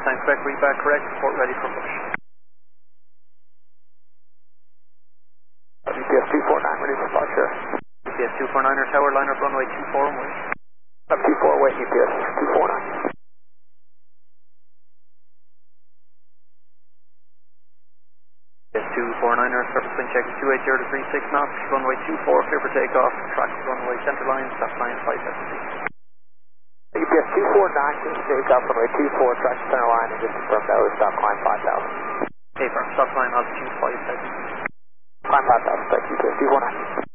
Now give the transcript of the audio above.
time, Quebec, read back correct, report ready for push. GPS 249, ready for departure. GPS 249er, tower, line up runway 24 and wait. 24, wait, GPS 249. GPS 249er, surface wind check 280 to 36 knots, runway 24, clear for takeoff, track runway center line, stop line 570. GPS 249, just take up runway 24, track center line, and just confirm that was stop climb 5000. Okay, firm, stop line altitude 5,000. Climb 5000, thank you, GPS 249.